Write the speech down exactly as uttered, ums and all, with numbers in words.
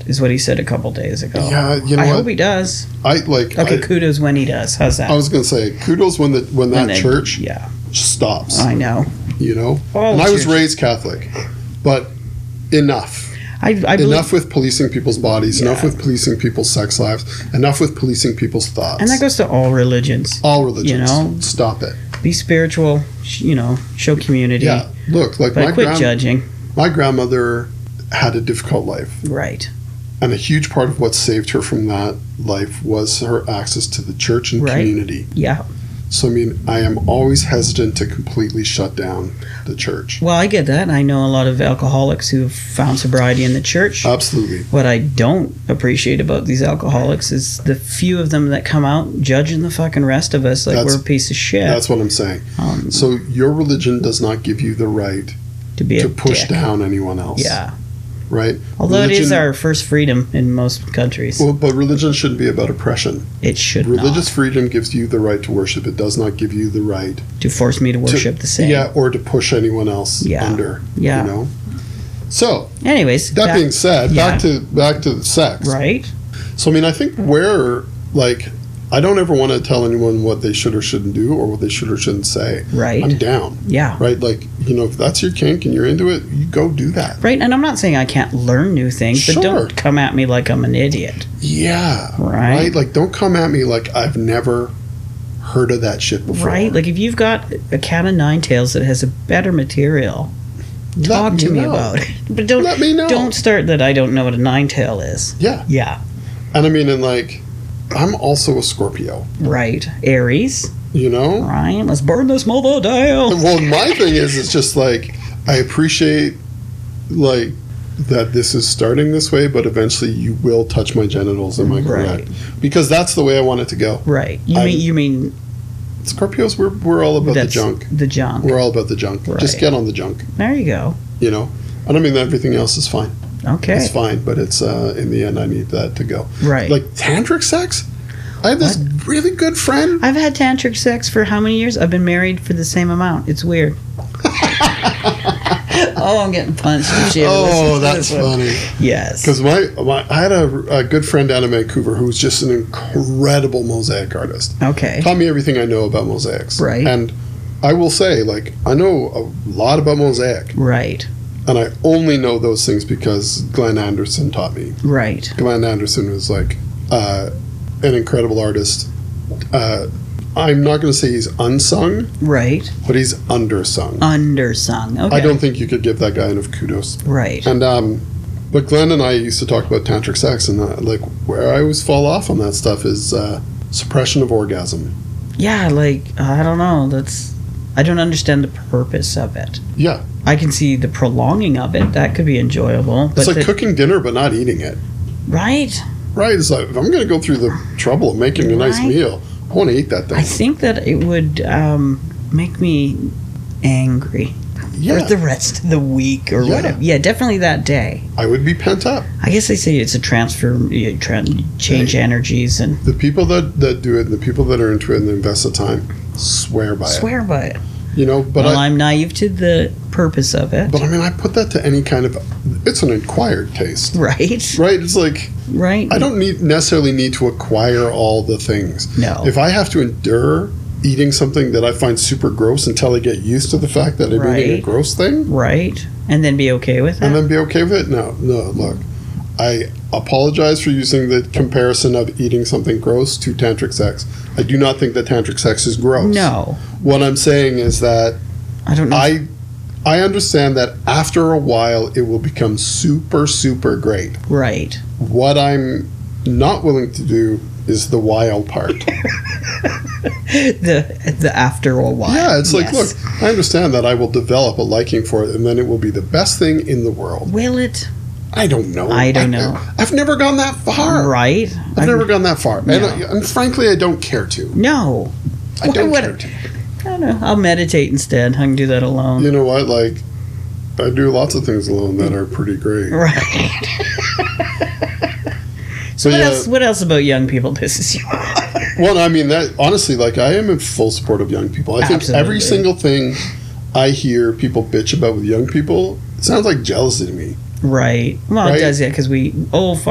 it, is what he said a couple days ago. Yeah, you know I what? hope he does. I like. Okay, I, kudos when he does. How's that? I was gonna say kudos when the when that When they- church Yeah, stops. I know. You know, All and I was churches. raised Catholic, but enough. I, I believe, Enough with policing people's bodies. Yeah. Enough with policing people's sex lives. Enough with policing people's thoughts. and that goes to all religions. all religions. you know? Stop it. Be spiritual. sh- You know, show community. Yeah, look, like But my quit grand- judging. my grandmother had a difficult life, Right. and a huge part of what saved her from that life was her access to the church and Right. community. Yeah. So I mean, I am always hesitant to completely shut down the church. Well, I get that. And I know a lot of alcoholics who have found sobriety in the church. Absolutely. What I don't appreciate about these alcoholics is the few of them that come out judging the fucking rest of us like That's- we're a piece of shit. That's what I'm saying. um, So your religion does not give you the right to be to a push dick. down anyone else. Yeah. Right? Although it is Religion- our first freedom in most countries, Well, but religion shouldn't be about oppression. it should Religious not. freedom gives you the right to worship. It does not give you the right To force me to to, worship the same. Yeah, or to push anyone else Yeah. under. Yeah. You know? So Anyways. that being said, back yeah. to back to the sex. Right? So I mean I think where like I don't ever want to tell anyone what they should or shouldn't do or what they should or shouldn't say. Right. I'm down. Yeah. Right? Like, you know, if that's your kink and you're into it, you go do that. Right? And I'm not saying I can't learn new things, but Sure. don't come at me like I'm an idiot. Yeah. Right. Like, don't come at me like I've never heard of that shit before. Right? Like if you've got a cat of nine tails that has a better material, Let talk to me know. about it. But don't Let me know. don't start that I don't know what a nine tail is. Yeah. Yeah. And I mean, and like, I'm also a Scorpio, Right. Aries. you know? Right. Let's burn this mother down. Well, my thing is, it's just like, I appreciate, like, that this is starting this way, but eventually you will touch my genitals, am I correct? Because that's the way I want it to go. Right. You I'm- mean you mean Scorpios, we're, we're all about the that's junk. The junk. We're all about the junk. Just Right. get on the junk, There you go. you know? I don't mean that everything else is fine. Okay. It's fine, but it's, uh, in the end, I need that to go. Right. Like, tantric sex? I had this really good friend. I've had tantric sex for how many years? I've been married for the same amount. It's weird. Oh, I'm getting punched. You should listen Oh, to that's this one. funny. Yes. Because my, my, I had a, a good friend down in Vancouver who was just an incredible mosaic artist. Okay. Taught me everything I know about mosaics. Right. And I will say, like, I know a lot about mosaic, Right. and I only know those things because Glenn Anderson taught me. Right. Glenn Anderson was like uh, an incredible artist. Uh, I'm not going to say he's unsung, Right. but he's undersung. Undersung. Okay. I don't think you could give that guy enough kudos. Right. And um, but Glenn and I used to talk about tantric sex, and uh, like where I always fall off on that stuff is uh, suppression of orgasm. Yeah, like I don't know. That's I don't understand the purpose of it. Yeah, I can see the prolonging of it. That could be enjoyable. But it's like the- cooking dinner but not eating it. right. Right? It's like if I'm going to go through the trouble of making a nice Right. meal, I want to eat that thing. I think that it would um, make me angry yeah, for the rest of the week or Yeah. whatever. Yeah, definitely that day. I would be pent up. I guess they say it's a transfer, you tran change Hey. energies and The people that, that do it, the people that are into it and invest the time, swear by swear by it. it. You know, but well, I, I'm naive to the purpose of it. but I mean, I put that to any kind of. It's an acquired taste, Right. right? It's like Right. I don't need necessarily need to acquire all the things. No. If I have to endure eating something that I find super gross until I get used to the fact that I'm eating a Right. gross thing, Right. And then be okay with it. and then be okay with it, no, no. Look, I apologize for using the comparison of eating something gross to tantric sex. I do not think that tantric sex is gross. No. What I'm saying is that I don't know. I I understand that after a while it will become super super great. right. What I'm not willing to do is the wild part. the the after a while. Yeah, it's like, Yes. look, I understand that I will develop a liking for it and then it will be the best thing in the world. Will it? I don't know. I don't know. I've never gone that far. Right. I've never gone that far. No. And, I- and frankly, I don't care to. No. I don't What- care to. I don't know. I'll meditate instead. I can do that alone. You know what? Like, I do lots of things alone that are pretty great. Right. so But what yeah, else? What else about young people pisses you off? well, I mean, that honestly, like, I am in full support of young people. I think every Absolutely. single thing I hear people bitch about with young people, it sounds like jealousy to me. Right. Well, Right? it does, yeah, because we old